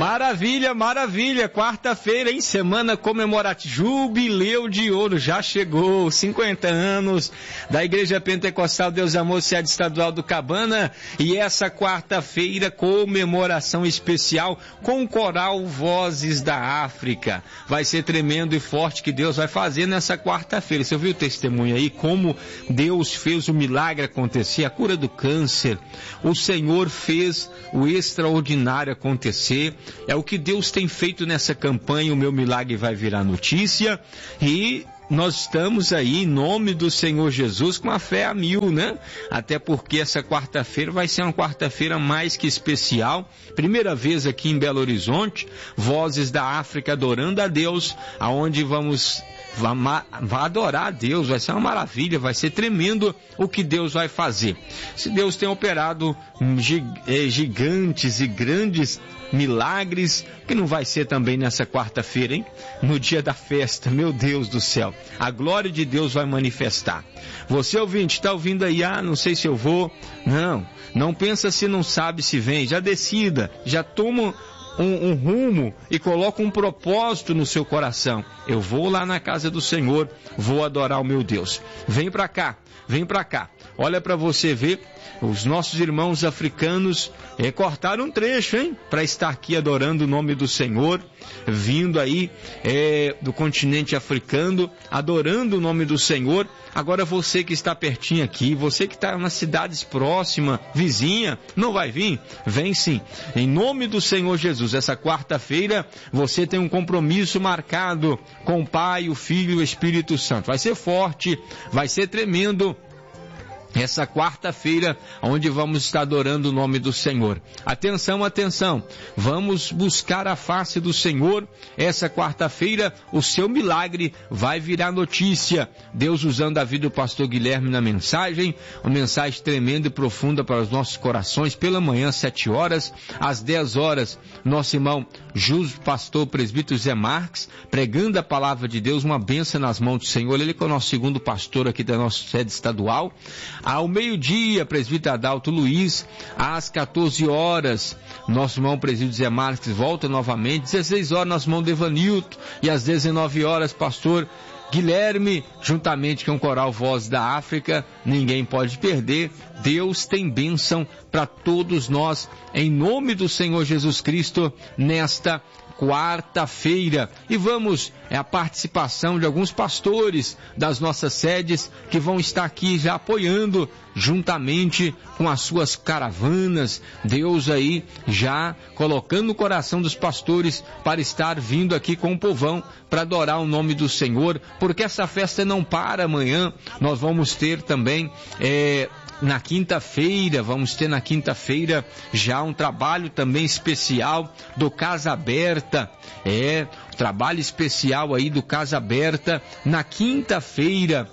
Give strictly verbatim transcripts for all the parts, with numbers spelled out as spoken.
Maravilha, maravilha, quarta-feira, em semana comemorativa, Jubileu de Ouro, já chegou, cinquenta anos da Igreja Pentecostal Deus e Amor, sede estadual do Cabana, e essa quarta-feira, comemoração especial com o coral Vozes da África. Vai ser tremendo e forte que Deus vai fazer nessa quarta-feira. Você ouviu o testemunho aí, como Deus fez o milagre acontecer, a cura do câncer, o Senhor fez o extraordinário acontecer. É o que Deus tem feito nessa campanha, o meu milagre vai virar notícia, e nós estamos aí, em nome do Senhor Jesus, com a fé a mil, né? Até porque essa quarta-feira vai ser uma quarta-feira mais que especial, primeira vez aqui em Belo Horizonte, Vozes da África adorando a Deus, aonde vamos... Vai adorar a Deus, vai ser uma maravilha, vai ser tremendo o que Deus vai fazer. Se Deus tem operado gigantes e grandes milagres, que não vai ser também nessa quarta-feira, hein? No dia da festa, meu Deus do céu, a glória de Deus vai manifestar. Você ouvinte, está ouvindo aí, ah, não sei se eu vou, não, não pensa se não sabe se vem, já decida, já toma Um, um rumo e coloca um propósito no seu coração. Eu vou lá na casa do Senhor, vou adorar o meu Deus. Vem pra cá, vem pra cá. Olha pra você ver, os nossos irmãos africanos é, cortaram um trecho, hein? Para estar aqui adorando o nome do Senhor, vindo aí é, do continente africano, adorando o nome do Senhor. Agora você que está pertinho aqui, você que está nas cidades próximas, vizinha, não vai vir? Vem sim, em nome do Senhor Jesus. Essa quarta-feira você tem um compromisso marcado com o Pai, o Filho e o Espírito Santo. Vai ser forte, vai ser tremendo. Essa quarta-feira, onde vamos estar adorando o nome do Senhor. Atenção, atenção, vamos buscar a face do Senhor. Essa quarta-feira, o seu milagre vai virar notícia. Deus usando a vida do pastor Guilherme na mensagem, uma mensagem tremenda e profunda para os nossos corações, pela manhã, sete horas, às dez horas, nosso irmão Jus, pastor presbítero Zé Marques, pregando a palavra de Deus, uma bênção nas mãos do Senhor. Ele que é o nosso segundo pastor aqui da nossa sede estadual. Ao meio-dia, presbítero Adalto Luiz, às quatorze horas, nosso irmão presbítero Zé Marques volta novamente, dezesseis horas, nosso irmão Devanilton, e às dezenove horas, pastor Guilherme, juntamente com o coral Voz da África. Ninguém pode perder. Deus tem bênção para todos nós, em nome do Senhor Jesus Cristo, nesta quarta-feira. E vamos, é a participação de alguns pastores das nossas sedes que vão estar aqui já apoiando juntamente com as suas caravanas. Deus aí já colocando no coração dos pastores para estar vindo aqui com o povão para adorar o nome do Senhor, porque essa festa não para amanhã. Nós vamos ter também é, na quinta-feira, vamos ter na quinta-feira já um trabalho também especial do Casa Aberta, é, trabalho especial aí do Casa Aberta, na quinta-feira,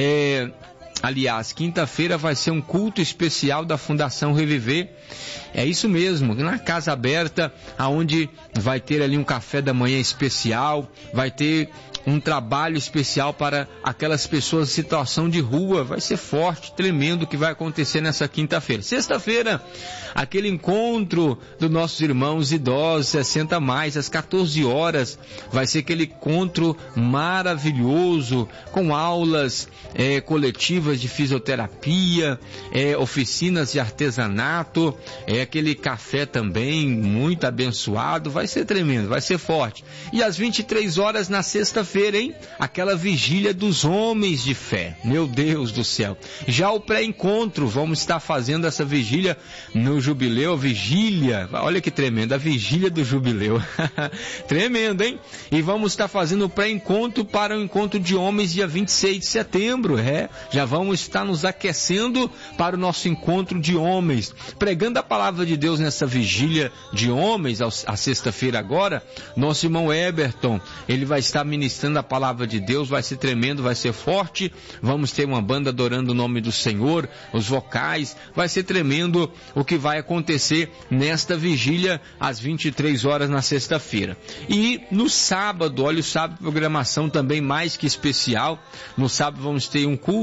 é, aliás, quinta-feira vai ser um culto especial da Fundação Reviver, é isso mesmo, na Casa Aberta, aonde vai ter ali um café da manhã especial, vai ter um trabalho especial para aquelas pessoas em situação de rua. Vai ser forte, tremendo o que vai acontecer nessa quinta-feira. Sexta-feira, aquele encontro dos nossos irmãos idosos, sessenta mais, às quatorze horas, vai ser aquele encontro maravilhoso, com aulas é, coletivas de fisioterapia, é, oficinas de artesanato, é aquele café também muito abençoado. Vai ser tremendo, vai ser forte. E às vinte e três horas na sexta-feira, hein? Aquela vigília dos homens de fé. Meu Deus do céu. Já o pré-encontro, vamos estar fazendo essa vigília no Jubileu, vigília, olha que tremendo, a vigília do Jubileu. Tremendo, hein? E vamos estar fazendo o pré-encontro para o encontro de homens dia vinte e seis de setembro, é? Já vamos estar nos aquecendo para o nosso encontro de homens, pregando a palavra de Deus nessa vigília de homens, a sexta-feira agora. Nosso irmão Eberton, ele vai estar ministrando a palavra de Deus, vai ser tremendo, vai ser forte. Vamos ter uma banda adorando o nome do Senhor, os vocais, vai ser tremendo o que vai acontecer nesta vigília às vinte e três horas na sexta-feira. E no sábado, olha o sábado, programação também mais que especial. No sábado vamos ter um culto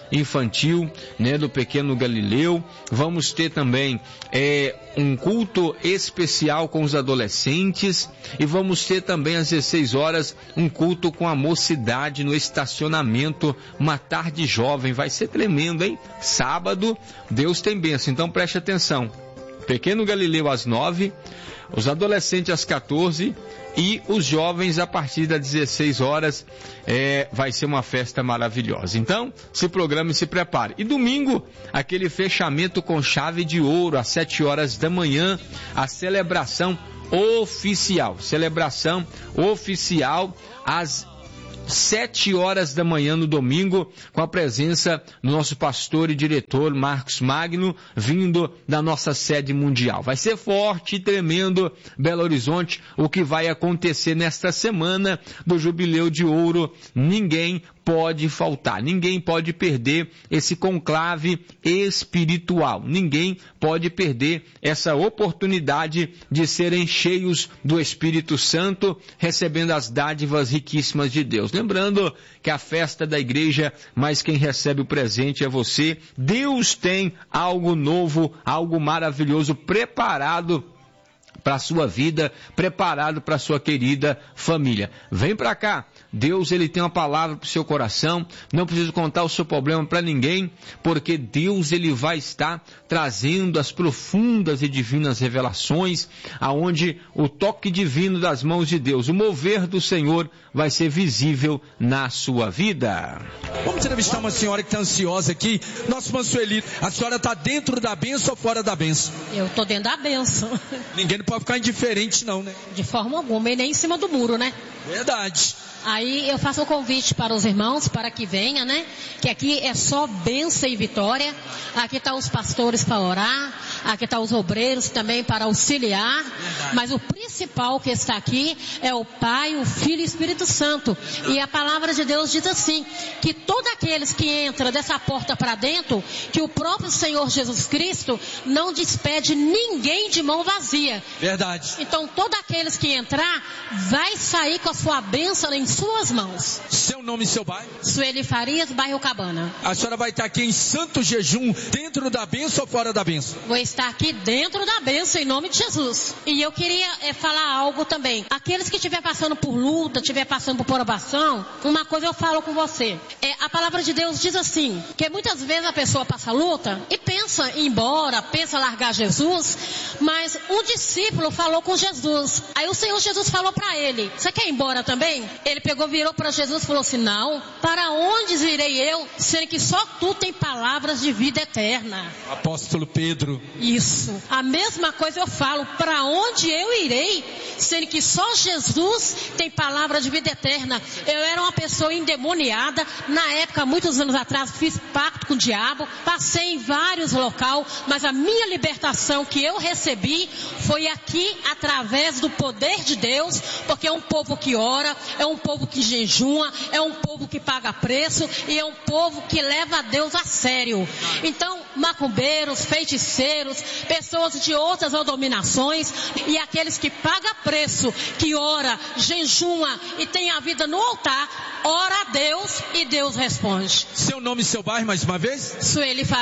infantil, né, do pequeno Galileu. Vamos ter também é, um culto especial com os adolescentes e vamos ter também às dezesseis horas um culto com a mocidade no estacionamento, uma tarde jovem. Vai ser tremendo, hein? Sábado, Deus tem bênção, então preste atenção. Pequeno Galileu às nove, os adolescentes às quatorze e os jovens a partir das dezesseis horas. É, vai ser uma festa maravilhosa. Então, se programe e se prepare. E domingo, aquele fechamento com chave de ouro às sete horas da manhã, a celebração oficial. Celebração oficial às sete horas da manhã no domingo, com a presença do nosso pastor e diretor Marcos Magno, vindo da nossa sede mundial. Vai ser forte e tremendo, Belo Horizonte, o que vai acontecer nesta semana do Jubileu de Ouro. Ninguém pode faltar, ninguém pode perder esse conclave espiritual, ninguém pode perder essa oportunidade de serem cheios do Espírito Santo, recebendo as dádivas riquíssimas de Deus. Lembrando que a festa da igreja, mas quem recebe o presente é você. Deus tem algo novo, algo maravilhoso preparado para a sua vida, preparado para a sua querida família. Vem para cá. Deus, ele tem uma palavra para o seu coração. Não preciso contar o seu problema para ninguém, porque Deus, ele vai estar trazendo as profundas e divinas revelações, aonde o toque divino das mãos de Deus, o mover do Senhor, vai ser visível na sua vida. Vamos entrevistar uma senhora que está ansiosa aqui. Nosso Mansueli, a senhora está dentro da bênção ou fora da bênção? Eu estou dentro da bênção. Ninguém não pode ficar indiferente não, né? De forma alguma, e nem em cima do muro, né? Verdade. Aí eu faço o convite para os irmãos, para que venha, né? Que aqui é só bênção e vitória. Aqui estão os pastores para orar, aqui estão os obreiros também para auxiliar. Verdade. Mas o principal que está aqui é o Pai, o Filho e o Espírito Santo. E a palavra de Deus diz assim, que todos aqueles que entram dessa porta para dentro, que o próprio Senhor Jesus Cristo não despede ninguém de mão vazia. Verdade. Então todos aqueles que entrar, vai sair com a sua bênção em suas mãos. Seu nome e seu bairro? Sueli Farias, bairro Cabana. A senhora vai estar aqui em Santo Jejum, dentro da bênção ou fora da bênção? Vou estar aqui dentro da bênção, em nome de Jesus. E eu queria é, falar algo também. Aqueles que estiver passando por luta, estiver passando por provação, uma coisa eu falo com você. É, a palavra de Deus diz assim, que muitas vezes a pessoa passa luta e pensa em ir embora, pensa largar Jesus, mas um discípulo falou com Jesus. Aí o Senhor Jesus falou para ele, você quer ir embora também? Ele pegou, virou para Jesus e falou assim, não, para onde irei eu, sendo que só tu tem palavras de vida eterna. Apóstolo Pedro. Isso. A mesma coisa eu falo, para onde eu irei, sendo que só Jesus tem palavra de vida eterna. Eu era uma pessoa endemoniada, na época, muitos anos atrás, fiz pacto com o diabo, passei em vários locais, mas a minha libertação que eu recebi foi aqui, através do poder de Deus, porque é um povo que ora, é um povo que jejuma, é um povo que paga preço e é um povo que leva a Deus a sério. Então, macumbeiros, feiticeiros, pessoas de outras dominações e aqueles que pagam preço, que ora, jejuma e tem a vida no altar, ora a Deus e Deus responde. Seu nome e seu bairro mais uma vez? Sueli Farias.